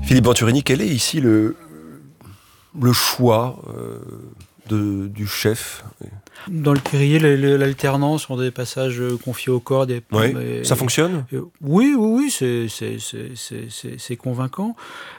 Philippe Venturini, quel est ici le choix du chef? Dans le Kyrie, l'alternance sur des passages confiés au corps. Ça fonctionne? Oui, c'est convaincant.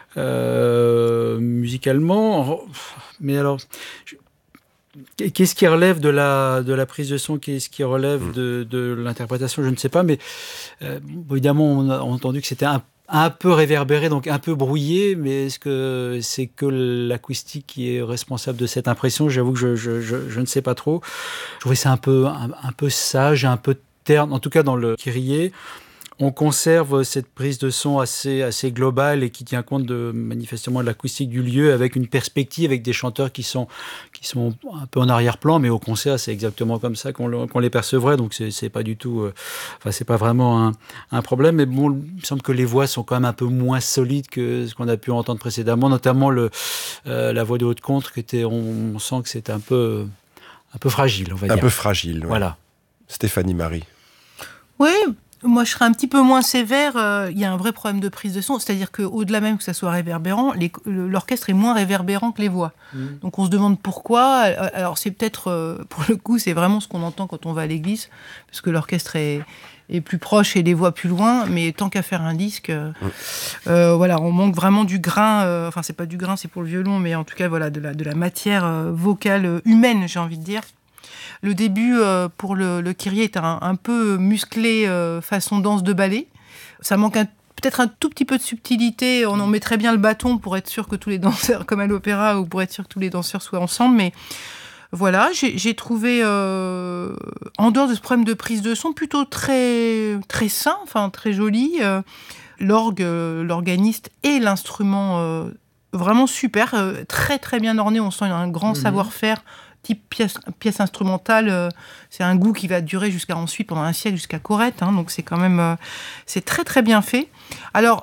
Musicalement, mais alors... Qu'est-ce qui relève de la prise de son, qu'est-ce qui relève de l'interprétation, je ne sais pas, mais évidemment on a entendu que c'était un peu réverbéré, donc un peu brouillé, mais est-ce que c'est que l'acoustique qui est responsable de cette impression? J'avoue que je ne sais pas trop. Je trouvais ça un peu sage, un peu terne, en tout cas dans le Kyrie. On conserve cette prise de son assez globale et qui tient compte manifestement de l'acoustique du lieu, avec une perspective, avec des chanteurs qui sont un peu en arrière-plan, mais au concert, c'est exactement comme ça qu'on les percevrait, donc c'est pas du tout, c'est pas vraiment un problème, mais bon, il me semble que les voix sont quand même un peu moins solides que ce qu'on a pu entendre précédemment, notamment la voix de Haute-Contre, on sent que c'était un peu fragile, on va dire. Un peu fragile, ouais. Voilà. Stéphanie Marie. Oui. Moi, je serais un petit peu moins sévère. Il y a un vrai problème de prise de son. C'est-à-dire qu'au-delà même que ça soit réverbérant, l'orchestre est moins réverbérant que les voix. Donc, on se demande pourquoi. Alors, c'est peut-être, pour le coup, c'est vraiment ce qu'on entend quand on va à l'église, parce que l'orchestre est plus proche et les voix plus loin. Mais tant qu'à faire un disque, on manque vraiment du grain. Enfin, c'est pas du grain, c'est pour le violon, mais en tout cas, voilà, de la matière vocale humaine, j'ai envie de dire. Le début pour le Kyrie est un peu musclé façon danse de ballet. Ça manque peut-être un tout petit peu de subtilité. On en met très bien le bâton pour être sûr que tous les danseurs, comme à l'opéra, ou pour être sûr que tous les danseurs soient ensemble. Mais voilà, j'ai trouvé, en dehors de ce problème de prise de son, plutôt très, très sain, très joli. L'organiste et l'instrument vraiment super, très très bien orné. On sent un grand savoir-faire. Type pièce instrumentale, c'est un goût qui va durer ensuite pendant un siècle, jusqu'à Corrette, donc c'est quand même c'est très très bien fait. Alors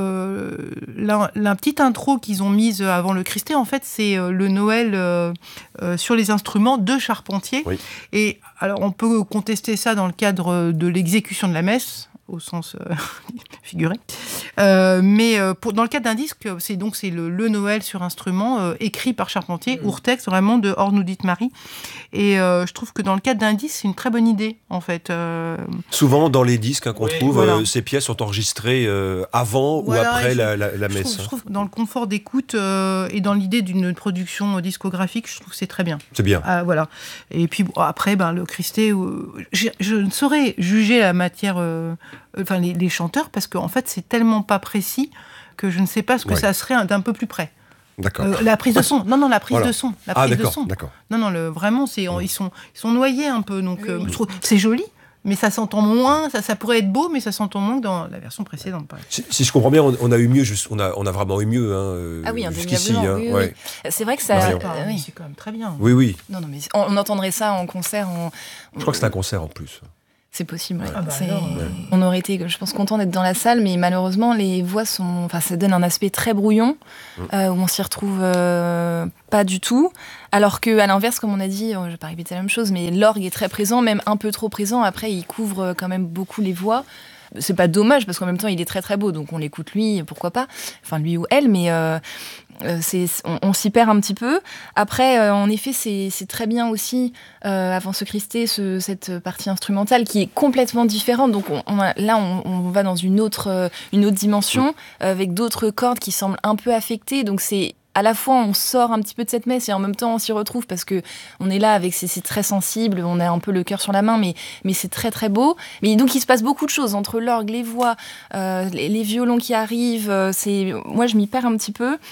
la petite intro qu'ils ont mise avant le Christé, en fait, c'est le Noël sur les instruments de Charpentier. Oui. Et alors on peut contester ça dans le cadre de l'exécution de la messe, au sens figuré. Mais dans le cadre d'un disque, c'est le Noël sur instrument, écrit par Charpentier, ourtexte vraiment de Or nous dit Marie. Et je trouve que dans le cadre d'un disque, c'est une très bonne idée, en fait. Souvent, dans les disques qu'on trouve, ces pièces sont enregistrées avant ou après la messe. Je trouve que dans le confort d'écoute et dans l'idée d'une production discographique, je trouve que c'est très bien. C'est bien. Voilà. Et puis après, le Christé, je ne saurais juger la matière... les chanteurs, parce qu'en fait, c'est tellement pas précis que je ne sais pas ce que ça serait d'un peu plus près. D'accord. La prise de son. Non, la prise de son. La prise de son. D'accord. Non, vraiment, ils sont noyés un peu. Donc, je trouve, c'est joli, mais ça s'entend moins. Ça pourrait être beau, mais ça s'entend moins que dans la version précédente. Si je comprends bien, on a eu mieux. On a vraiment eu mieux. Oui, jusqu'ici. Oui. C'est vrai que ça. C'est quand même très bien. Oui. Non, mais on entendrait ça en concert. Je crois que c'est un concert en plus. C'est possible. On aurait été, je pense, content d'être dans la salle, mais malheureusement, les voix ça donne un aspect très brouillon, où on s'y retrouve pas du tout. Alors qu'à l'inverse, comme on a dit, je vais pas répéter la même chose, mais l'orgue est très présent, même un peu trop présent. Après, il couvre quand même beaucoup les voix. C'est pas dommage, parce qu'en même temps, il est très très beau, donc on l'écoute lui, pourquoi pas. Enfin, lui ou elle, mais on s'y perd un petit peu. Après, en effet, c'est très bien aussi, avant ce Christé, cette partie instrumentale qui est complètement différente. Donc on va dans une autre dimension, avec d'autres cordes qui semblent un peu affectées. Donc c'est à la fois, on sort un petit peu de cette messe et en même temps, on s'y retrouve parce que on est là avec, c'est très sensible, on a un peu le cœur sur la main, mais c'est très très beau. Mais donc, il se passe beaucoup de choses entre l'orgue, les voix, les violons qui arrivent. Moi, je m'y perds un petit peu.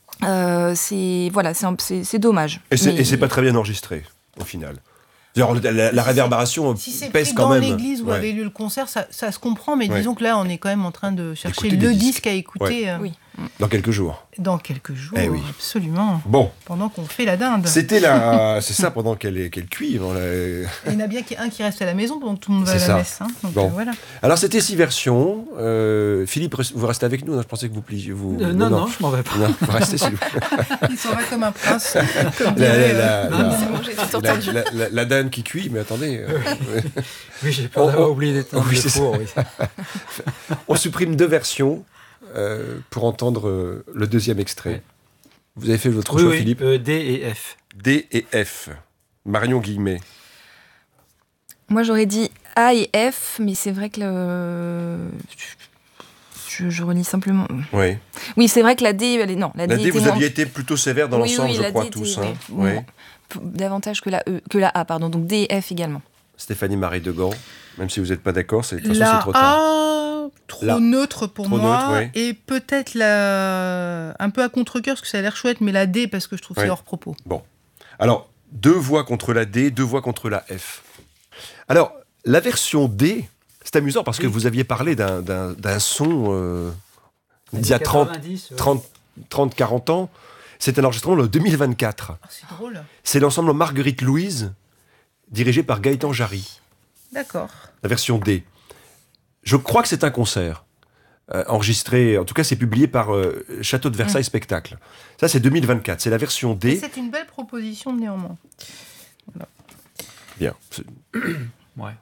C'est dommage. Et c'est pas très bien enregistré, au final. Genre, la réverbération pèse quand même. Si c'est dans l'église où avait lieu le concert, ça se comprend, mais disons que là, on est quand même en train de chercher le disque à écouter. Oui. Dans quelques jours. Dans quelques jours, oui. Absolument. Bon. Pendant qu'on fait la dinde. C'est ça, pendant qu'elle cuit. Il y en a bien un qui reste à la maison pendant que tout le monde va à la messe. Donc, voilà. Alors, c'était 6 versions. Philippe, vous restez avec nous? Je pensais que vous pliez. Non, je m'en vais pas. Non, vous restez, s'il vous plaît. Il s'en va comme un prince. La dinde qui cuit, mais attendez. Oui, j'ai peur d'avoir oublié d'éteindre le four. On supprime 2 versions. pour entendre le deuxième extrait. Ouais. Vous avez fait votre choix, oui, Philippe? D et F. D et F. Marion Guillemet. Moi, j'aurais dit A et F, mais c'est vrai que je relis simplement. Oui. Oui, c'est vrai que la D, la La D, D, vous moins... aviez été plutôt sévère dans l'ensemble, je la crois, D tous. était, davantage que la A, pardon. Donc D et F également. Stéphanie-Marie Degan, même si vous n'êtes pas d'accord, de toute façon, La c'est trop tard. A, trop neutre pour trop moi. Neutre, ouais. Et peut-être un peu à contre-cœur, parce que ça a l'air chouette, mais la D, parce que je trouve que c'est hors propos. Bon. Alors, 2 voix contre la D, 2 voix contre la F. Alors, la version D, c'est amusant parce que vous aviez parlé d'un son d'il y a 30-40 ans. C'est un enregistrement de 2024. Oh, c'est drôle. C'est l'ensemble Marguerite Louise, dirigé par Gaëtan Jarry. D'accord. La version D. Je crois que c'est un concert enregistré, en tout cas c'est publié par Château de Versailles Spectacle. Ça c'est 2024, c'est la version D. Et c'est une belle proposition néanmoins. Voilà. Bien. Ouais.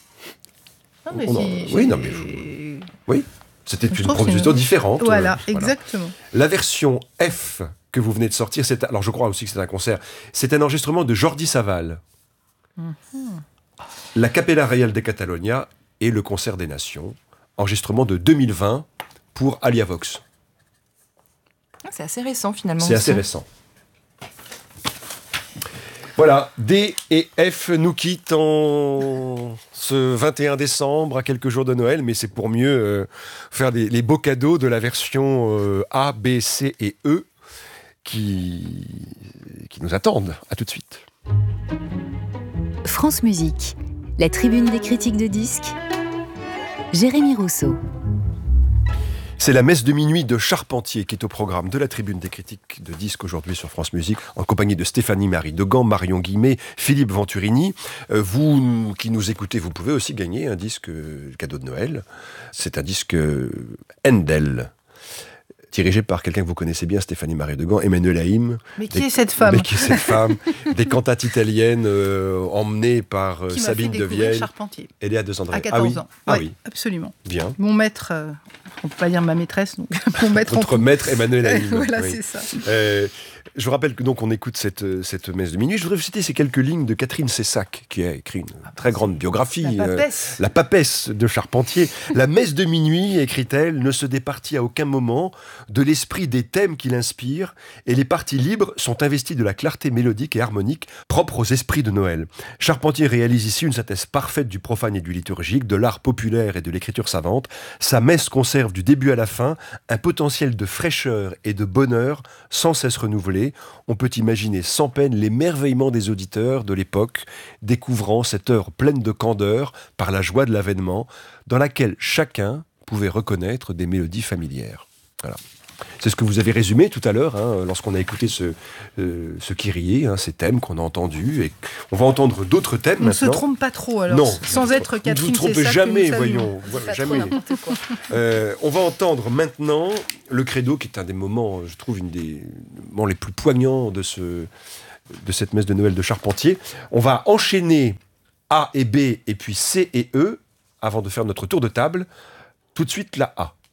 Oui, c'était une proposition différente. Voilà, exactement. La version F que vous venez de sortir, alors je crois aussi que c'est un concert, c'est un enregistrement de Jordi Savall. La Capella Reial de Catalonia et le Concert des Nations, enregistrement de 2020 pour Aliavox. C'est assez récent finalement. C'est assez récent. Voilà, D et F nous quittent en ce 21 décembre, à quelques jours de Noël, mais c'est pour mieux faire les beaux cadeaux de la version A, B, C et E qui nous attendent. À tout de suite. France Musique, la tribune des critiques de disques, Jérémy Rousseau. C'est la messe de minuit de Charpentier qui est au programme de la tribune des critiques de disques aujourd'hui sur France Musique, en compagnie de Stéphanie-Marie Degan, Marion Guillemet, Philippe Venturini. Vous qui nous écoutez, vous pouvez aussi gagner un disque cadeau de Noël. C'est un disque Handel, dirigé par quelqu'un que vous connaissez bien, Stéphanie-Marie Degan, Emmanuel Haïm. Mais qui est cette femme ? Des cantates italiennes emmenées par Sabine de Viel et Léa de Sandré. À 14 ans. Ah oui, absolument. Bien. Mon maître, on ne peut pas dire ma maîtresse, donc mon maître. Votre maître Emmanuel Haïm. Voilà, oui. c'est ça. Je vous rappelle que donc on écoute cette messe de minuit. Je voudrais vous citer ces quelques lignes de Catherine Cessac, qui a écrit une très grande biographie. La papesse de Charpentier. La messe de minuit, écrit-elle, ne se départit à aucun moment de l'esprit des thèmes qui l'inspirent, et les parties libres sont investies de la clarté mélodique et harmonique propre aux esprits de Noël. Charpentier réalise ici une synthèse parfaite du profane et du liturgique, de l'art populaire et de l'écriture savante. Sa messe conserve du début à la fin un potentiel de fraîcheur et de bonheur sans cesse renouvelé. On peut imaginer sans peine l'émerveillement des auditeurs de l'époque, découvrant cette heure pleine de candeur par la joie de l'avènement, dans laquelle chacun pouvait reconnaître des mélodies familières. Voilà. C'est ce que vous avez résumé tout à l'heure, lorsqu'on a écouté ce Kyrie, ces thèmes qu'on a entendus. Et on va entendre d'autres thèmes maintenant. On ne se trompe pas trop, alors. Non, sans être Catherine Cessac. Vous ne vous trompez jamais, voyons. Jamais. On va entendre maintenant le Credo, qui est un des moments, je trouve, un des moments les plus poignants de cette messe de Noël de Charpentier. On va enchaîner A et B, et puis C et E, avant de faire notre tour de table. Tout de suite, la A.